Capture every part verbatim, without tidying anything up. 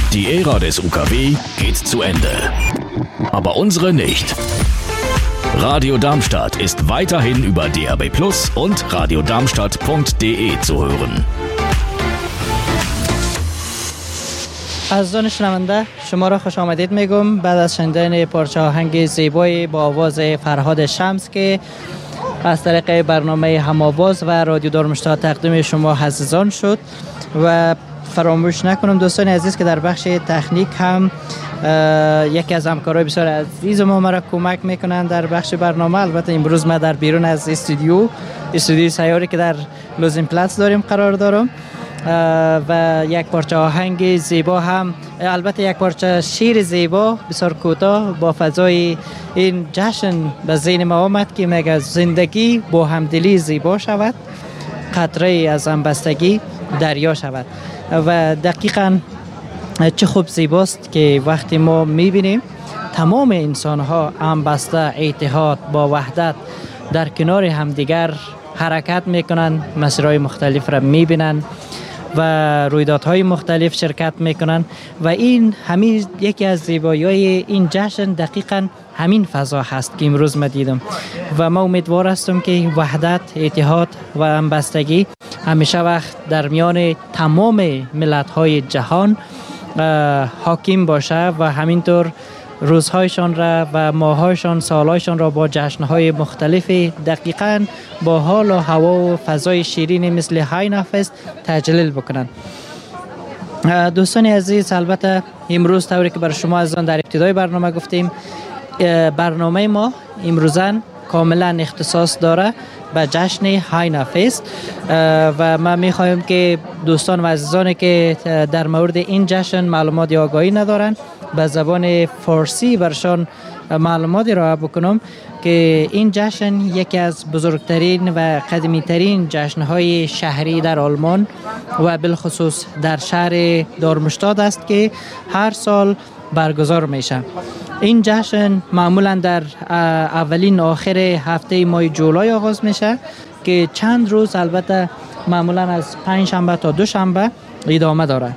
Die Ära des U K W geht zu Ende. Aber unsere nicht. Radio Darmstadt ist weiterhin über D A B Plus und radiodarmstadt punkt de zu hören. عزیزان شنونده شما را خوش آمدید میگم بعد از شنیدن پارچه آهنگ زیبایی با آواز فرهاد شمس که از طریق برنامه هم‌آواز و رادیو دارمشتاد تقدیم شما عزیزان شد و فراموش نکنم دوستان عزیز که در بخش تکنیک هم یکی از همکارای بسیار عزیز ما مرا کمک میکنند در بخش برنامه. البته امروز ما در بیرون از استودیو استودیو سیاری که در لوزین پلاس داریم قرار دارم و یک پارچه آهنگ زیبا هم، البته یک پارچه شعر زیبا بسیار کوتاه با فضای این جشن به ذهن ما آمد که میگه زندگی با همدلی زیبا شود، قطره از همبستگی دریا شود. و دقیقاً چه خوب زیباست که وقتی ما میبینیم تمام انسان ها همبسته، اتحاد با وحدت در کنار همدیگر حرکت میکنن، مسیرهای مختلف را میبینن و رویدادهای مختلف شرکت میکنن و این همین یکی از زیبایی‌های این جشن دقیقاً همین فضا هست که امروز ما دیدم و ما امیدوار هستم که وحدت، اتحاد و همبستگی همیشه وقت در میان تمام ملت‌های جهان حاکم باشه و همینطور روزهایشان را و ماهایشان، سالهایشان را با جشنهای مختلف دقیقاً با حال و هوا و فضای شیرین مثل های نفس تجلیل بکنند. دوستان عزیز، البته امروز طوری که برای شما عزیزان در ابتدای برنامه گفتیم، برنامه ما امروزن کاملا اختصاص داره به جشن های نفس و ما میخوایم که دوستان و عزیزانی که در مورد این جشن معلومات یا آگاهی ندارن به زبان فارسی برشان معلوماتی را بکنم که این جشن یکی از بزرگترین و قدیمی ترین جشنهای شهری در آلمان و بالخصوص در شهر دارمشتاد است که هر سال برگزار میشه. این جشن معمولا در اولین آخر هفته ماه جولای آغاز میشه که چند روز، البته معمولا از پنج شنبه تا دو شنبه ادامه داره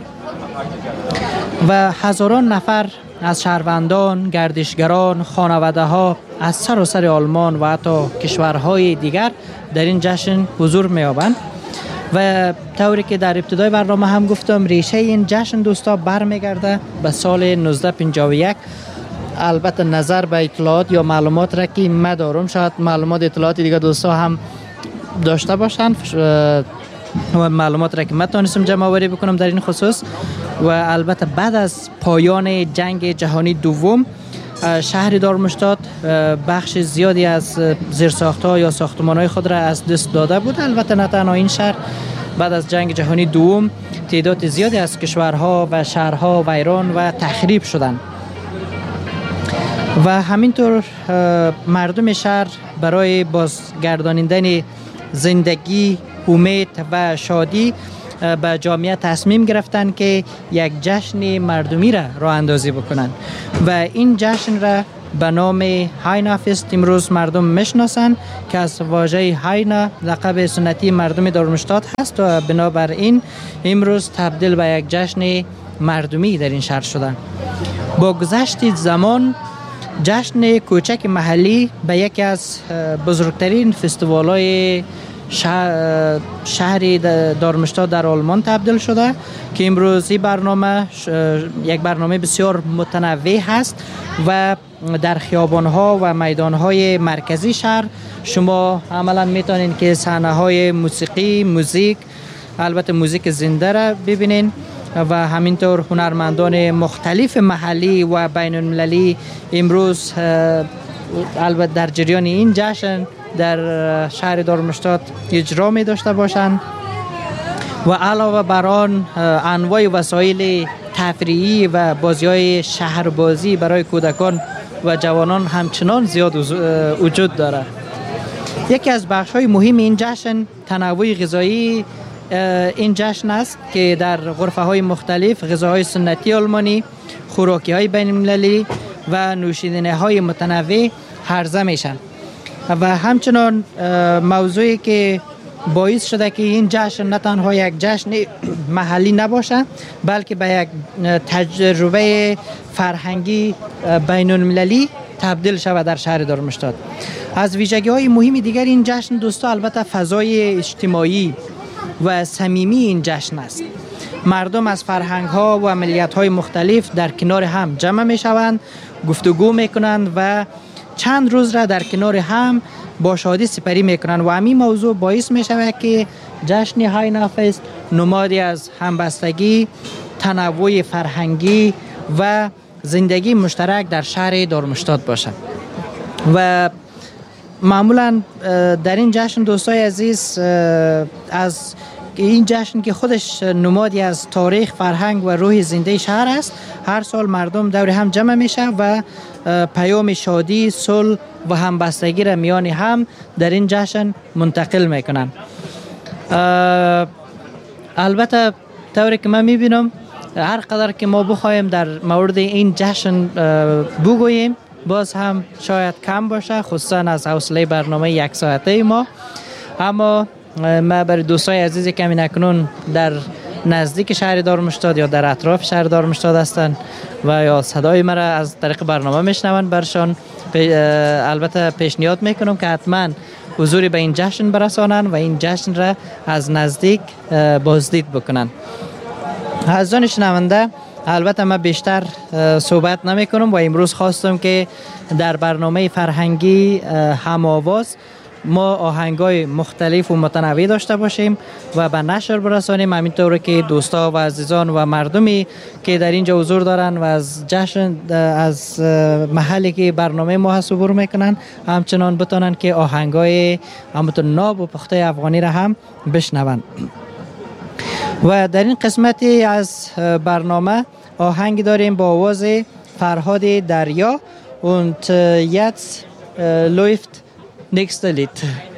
و هزاران نفر از شهروندان، گردشگران، خانواده ها از سراسر آلمان و حتی کشورهای دیگر در این جشن حضور می‌یابند و طوری که در ابتدای برنامه هم گفتم ریشه این جشن دوستا برمیگرده به سال نوزده پنجاه و یک. البته نظر به اطلاعات یا معلومات را که من دارم، شاید معلومات اطلاعات دیگه دوستا هم داشته باشند و معلومات را که من تونستم جمع آوری بکنم در این خصوص. و البته بعد از پایان جنگ جهانی دوم شهر دارمشتاد بخش زیادی از زیرساخت‌ها یا ساختمان‌های خود را از دست داده بود. البته نه تنها این شهر، بعد از جنگ جهانی دوم تعداد زیادی از کشورها و شهرها ویران و تخریب شدند و همینطور مردم شهر برای بازگردانیدن زندگی، امید و شادی به جامعه تصمیم گرفتن که یک جشن مردمی را راه اندازی بکنن و این جشن را به نام هاینا فست امروز مردم میشناسن که از واژه هاینا لقب سنتی مردم دارمشتاد هست و بنابراین امروز تبدیل به یک جشن مردمی در این شهر شدن. با گذشت زمان جشن کوچک محلی به یکی از بزرگترین فستیوال‌های شهر, شهر دارمشتاد در آلمان تبدیل شده که امروز این برنامه یک برنامه بسیار متنوع هست و در خیابان‌ها و میدان‌های مرکزی شهر شما عملاً میتونین که صحنه‌های موسیقی، موزیک، البته موزیک زنده را ببینین و همینطور هنرمندان مختلف محلی و بین المللی امروز البته در جریان این جشن در شهر دارمشتاد اجرا می داشته باشند و علاوه بر آن انواع وسایل تفریحی و بازی‌های شهربازی برای کودکان و جوانان همچنان زیاد وجود دارد. یکی از بخش‌های مهم این جشن تنوع غذایی این جشن است که در غرفه‌های مختلف غذاهای سنتی آلمانی، خوراکی‌های بین‌المللی و نوشیدنی‌های متنوع عرضه میشن و همچنان موضوعی که باعث شده که این جشن نه تنها یک جشن محلی نباشه بلکه به یک تجربه فرهنگی بین المللی تبدیل شود در شهر دارمشتاد. از ویژگی های مهم دیگر این جشن دوستا البته فضای اجتماعی و صمیمی این جشن است. مردم از فرهنگ ها و ملیت های مختلف در کنار هم جمع می شوند، گفتگو می کنند و چند روز را در کنار هم با شادی سپری می کنند و همین موضوع باعث می شود که جشن های نافذ نمادی از همبستگی، تنوع فرهنگی و زندگی مشترک در شهر دارمشتاد باشد. و معمولا در این جشن دوستای عزیز از این جشن که خودش نمادی از تاریخ، فرهنگ و روح زنده شهر است، هر سال مردم دور هم جمع میشه و پیام شادی، صلح و همبستگی را میان هم در این جشن منتقل میکنن. البته طوری که من میبینم هر قدر که ما بخوایم در مورد این جشن بگوییم باز هم شاید کم باشه، خصوصا از حوصله برنامه یک ساعته ما. اما ما برای دوستای عزیزی که همین اکنون در نزدیک شهر دارمشتاد یا در اطراف شهر دارمشتاد هستند و یا صدای مرا از طریق برنامه میشنوند، برشان البته پیشنهاد میکنم که حتما حضوری به این جشن برسانند و این جشن را از نزدیک بازدید بکنند. عزیزان شنونده، البته من بیشتر صحبت نمی کنم و امروز خواستم که در برنامه فرهنگی هم‌آواز ما آهنگای مختلف و متنوع داشته باشیم و به نشر برسانیم، همینطور که دوستا و عزیزان و مردمی که در اینجا حضور دارن و از جشن از محلی که برنامه ما هست عبور میکنن همچنان بتونن که آهنگای همونطور ناب و پخته افغانی را هم بشنون. و در این قسمتی از برنامه آهنگ داریم با آواز فرهاد دریا und jetzt läuft nächste Lied.